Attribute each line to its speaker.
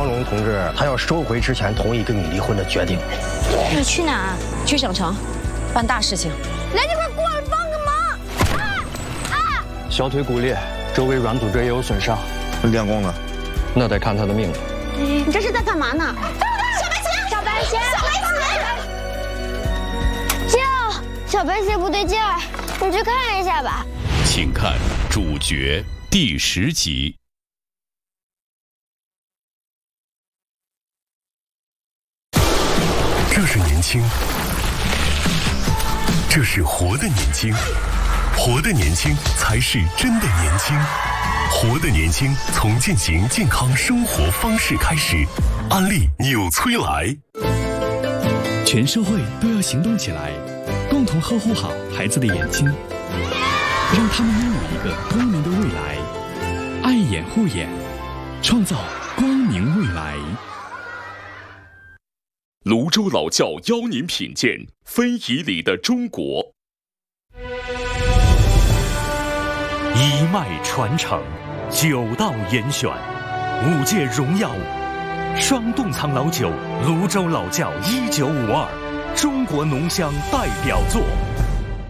Speaker 1: 张龙同志他要收回之前同意跟你离婚的决定。
Speaker 2: 你去哪？去省城，办大事情。
Speaker 3: 来这块过来帮个忙！
Speaker 4: 小腿骨裂，周围软组织也有损伤。
Speaker 5: 练功呢？
Speaker 4: 那得看他的命了。
Speaker 3: 你这是在干嘛呢？
Speaker 2: 小白鞋，小白鞋，小白鞋！
Speaker 3: 舅，小白鞋不对劲儿，你去看一下吧。
Speaker 6: 请看主角第10集。
Speaker 7: 这是年轻，这是活的年轻，活的年轻才是真的年轻，活的年轻从践行健康生活方式开始。安利纽崔莱，
Speaker 8: 全社会都要行动起来，共同呵护好孩子的眼睛，让他们拥有一个光明的未来。爱眼护眼，创造光明未来。
Speaker 6: 泸州老窖邀您品鉴非遗里的中国，
Speaker 9: 一脉传承，9道严选，5届荣耀双冻藏老酒泸州老窖1952，中国浓香代表作。